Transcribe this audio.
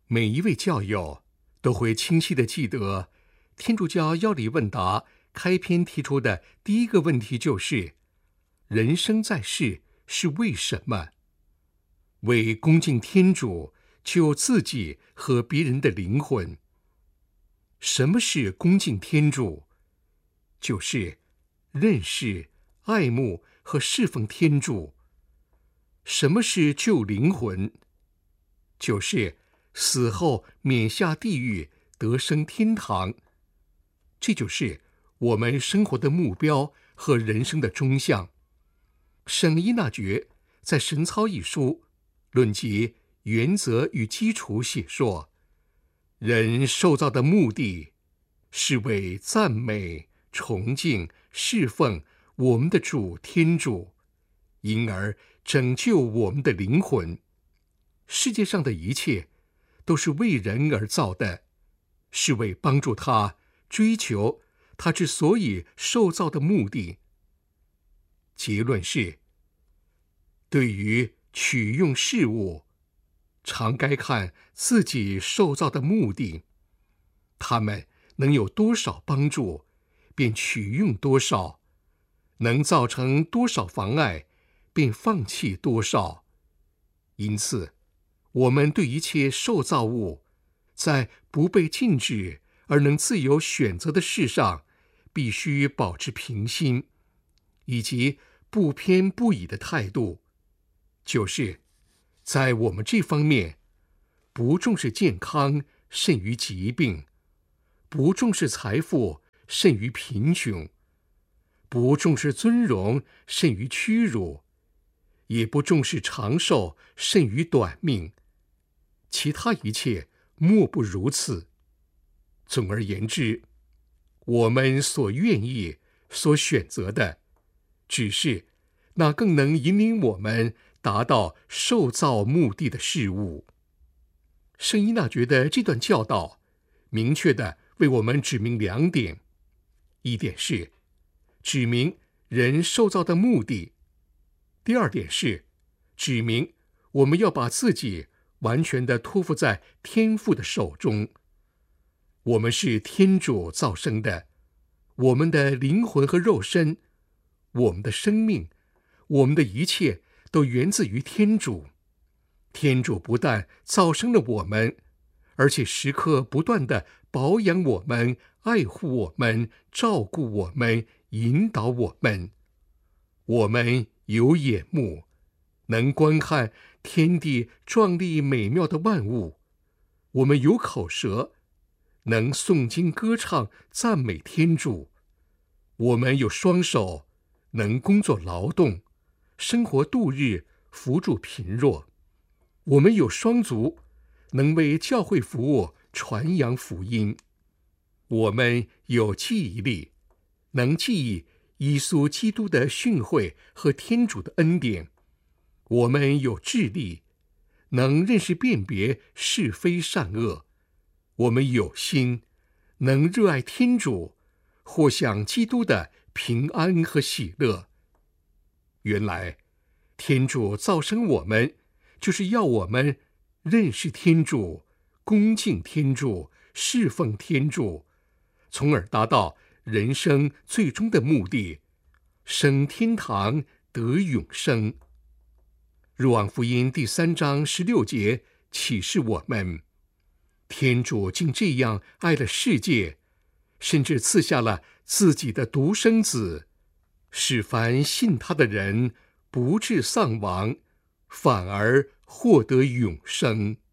每一位教友都会清晰地记得，天主教要理问答开篇提出的第一个问题就是：人生在世是为什么？为恭敬天主，救自己和别人的灵魂。什么是恭敬天主？就是认识、爱慕和侍奉天主。什么是救灵魂？就是死后免下地狱，得升天堂。这就是我们生活的目标和人生的终向。圣依纳爵在《神操》一书论及原则与基础写说，人受造的目的是为赞美、崇敬、侍奉我们的主天主，因而拯救我们的灵魂。世界上的一切都是为人而造的，是为帮助他追求他之所以受造的目的。结论是，对于取用事物，常该看自己受造的目的，他们能有多少帮助，便取用多少；能造成多少妨碍，便放弃多少。因此，我们对一切受造物，在不被禁止而能自由选择的事上，必须保持平心，以及不偏不倚的态度，就是在我们这方面，不重视健康甚于疾病，不重视财富甚于贫穷，不重视尊荣甚于屈辱，也不重视长寿甚于短命，其他一切莫不如此。总而言之，我们所愿意、所选择的，只是那更能引领我们达到受造目的的事物。圣依纳爵的这段教导，明确地为我们指明两点：一点是指明人受造的目的；第二点是指明我们要把自己完全地托付在天父的手中。我们是天主造生的，我们的灵魂和肉身，我们的生命，我们的一切都源自于天主。天主不但造生了我们，而且时刻不断地保养我们、爱护我们、照顾我们、引导我们。我们有眼目，能观看天地壮丽美妙的万物；我们有口舌，能诵经歌唱赞美天主；我们有双手，能工作劳动，生活度日，扶助贫弱；我们有双足，能为教会服务，传扬福音；我们有记忆力，能记忆耶稣基督的训诲和天主的恩典；我们有智力，能认识辨别是非善恶；我们有心，能热爱天主，或享基督的平安和喜乐。原来，天主造生我们，就是要我们认识天主，恭敬天主，侍奉天主，从而达到人生最终的目的，升天堂，得永生。若望福音第3章16节启示我们，天主竟这样爱了世界，甚至赐下了自己的独生子，使凡信他的人不致丧亡，反而获得永生。